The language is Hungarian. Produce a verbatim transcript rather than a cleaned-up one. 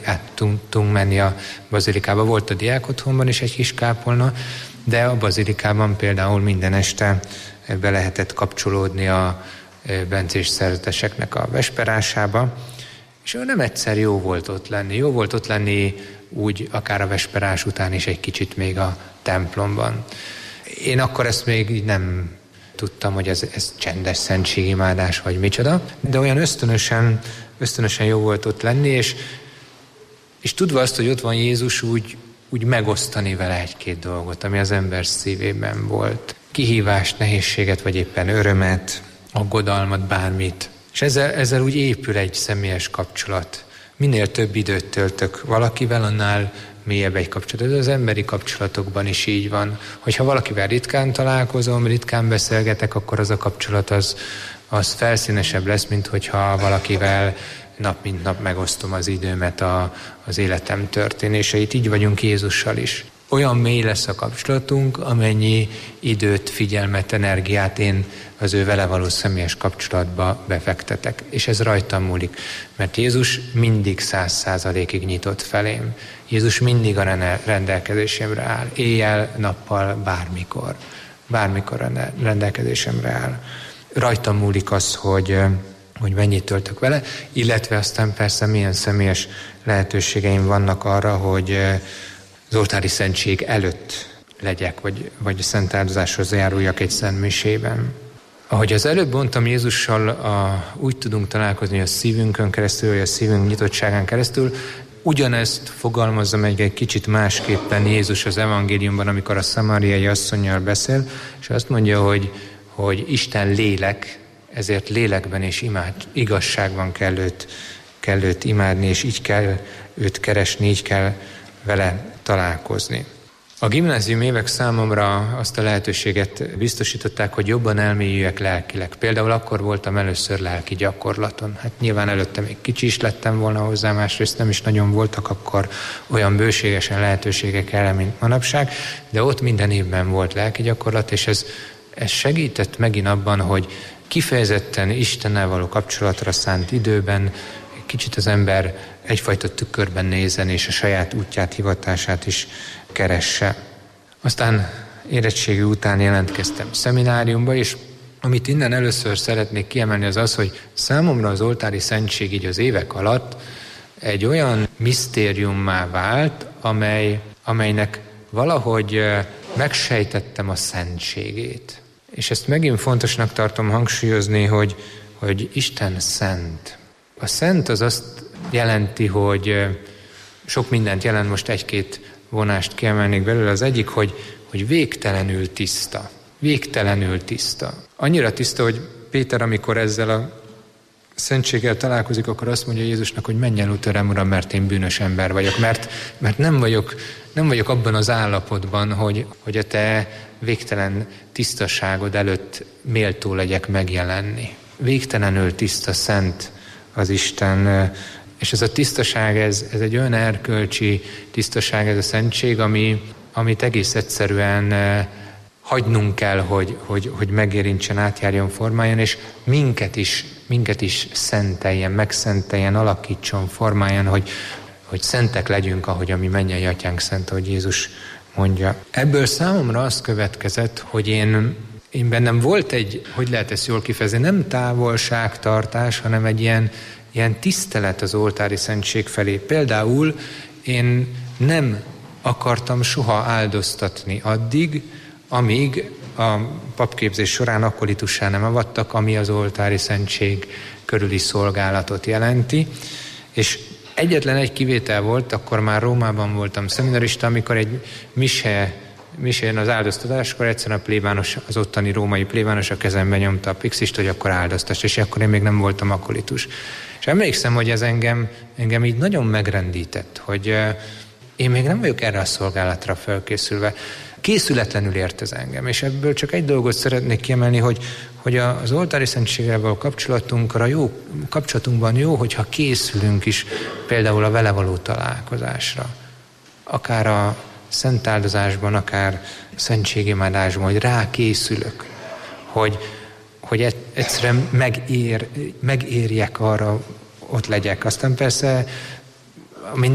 át tudtunk menni a bazilikába. Volt a diákotthonban is egy kis kápolna, de a bazilikában például minden este be lehetett kapcsolódni a bencés szerzeteseknek a vesperásába, és nem egyszer jó volt ott lenni. Jó volt ott lenni úgy akár a vesperás után is egy kicsit még a templomban. Én akkor ezt még nem tudtam, hogy ez, ez csendes szentségimádás, vagy micsoda, de olyan ösztönösen, ösztönösen jó volt ott lenni, és, és tudva azt, hogy ott van Jézus, úgy, úgy megosztani vele egy-két dolgot, ami az ember szívében volt. Kihívást, nehézséget, vagy éppen örömet, aggodalmat, bármit. És ezzel, ezzel úgy épül egy személyes kapcsolat. Minél több időt töltök valakivel, annál mélyebb egy kapcsolat. Ez az emberi kapcsolatokban is így van. Hogyha valakivel ritkán találkozom, ritkán beszélgetek, akkor az a kapcsolat az, az felszínesebb lesz, mint hogyha valakivel nap mint nap megosztom az időmet, a, az életem történéseit. Így vagyunk Jézussal is. Olyan mély lesz a kapcsolatunk, amennyi időt, figyelmet, energiát én az ő vele való személyes kapcsolatba befektetek. És ez rajtam múlik, mert Jézus mindig száz százalékig nyitott felém. Jézus mindig a rendelkezésemre áll, éjjel, nappal, bármikor. Bármikor a rendelkezésemre áll. Rajtam múlik az, hogy, hogy mennyit töltök vele, illetve aztán persze milyen személyes lehetőségeim vannak arra, hogy az oltári szentség előtt legyek, vagy, vagy a szent áldozáshoz járuljak egy szent misében. Ahogy az előbb mondtam, Jézussal a, úgy tudunk találkozni a szívünkön keresztül, vagy a szívünk nyitottságán keresztül, ugyanezt fogalmazza meg egy kicsit másképpen Jézus az evangéliumban, amikor a szamáriai asszonnyal beszél, és azt mondja, hogy, hogy Isten lélek, ezért lélekben és imád, igazságban kell őt, kell őt imádni, és így kell őt keresni, így kell vele találkozni. A gimnázium évek számomra azt a lehetőséget biztosították, hogy jobban elmélyüljek lelkileg. Például akkor voltam először lelki gyakorlaton. Hát nyilván előtte még kicsi is lettem volna hozzá, másrészt nem is nagyon voltak akkor olyan bőségesen lehetőségek erre, mint manapság, de ott minden évben volt lelki gyakorlat, és ez, ez segített megint abban, hogy kifejezetten Istennel való kapcsolatra szánt időben kicsit az ember egyfajta tükörben nézzen, és a saját útját, hivatását is keresse. Aztán érettségi után jelentkeztem szemináriumba, és amit innen először szeretnék kiemelni, az az, hogy számomra az oltári szentség így az évek alatt egy olyan misztériummá vált, amely, amelynek valahogy megsejtettem a szentségét. És ezt megint fontosnak tartom hangsúlyozni, hogy, hogy Isten szent. A szent az azt jelenti, hogy sok mindent jelent, most egy-két vonást kiemelnék belőle. Az egyik, hogy, hogy végtelenül tiszta. Végtelenül tiszta. Annyira tiszta, hogy Péter, amikor ezzel a szentséggel találkozik, akkor azt mondja Jézusnak, hogy menj el utánam, Uram, mert én bűnös ember vagyok, mert, mert nem, vagyok, nem vagyok abban az állapotban, hogy, hogy a te végtelen tisztaságod előtt méltó legyek megjelenni. Végtelenül tiszta, szent az Isten, és ez a tisztaság, ez, ez egy olyan erkölcsi tisztaság, ez a szentség, ami, amit egész egyszerűen eh, hagynunk kell, hogy, hogy, hogy megérintsen, átjárjon, formáljon, és minket is, minket is szenteljen, megszenteljen, alakítson, formáljon, hogy, hogy szentek legyünk, ahogy a mi mennyei atyánk szent, ahogy Jézus mondja. Ebből számomra az következett, hogy én Én bennem volt egy, hogy lehet ezt jól kifejezni, nem távolságtartás, hanem egy ilyen, ilyen tisztelet az oltári szentség felé. Például én nem akartam soha áldoztatni addig, amíg a papképzés során akkolitussá nem avattak, ami az oltári szentség körüli szolgálatot jelenti. És egyetlen egy kivétel volt, akkor már Rómában voltam szeminarista, amikor egy mise misén az áldoztatáskor egyszerűen a plébános, az ottani római plébános a kezembe nyomta a pixist, hogy akkor áldoztass, és akkor én még nem voltam akolitus. És emlékszem, hogy ez engem, engem így nagyon megrendített, hogy uh, én még nem vagyok erre a szolgálatra felkészülve. Készületlenül ért ez engem, és ebből csak egy dolgot szeretnék kiemelni, hogy, hogy az oltári szentséggel való kapcsolatunkra jó, kapcsolatunkban jó, hogyha készülünk is például a vele való találkozásra. Akár a szent áldozásban, akár szentségimádásban, hogy rákészülök, hogy, hogy egyszerűen megér, megérjek arra, ott legyek. Aztán persze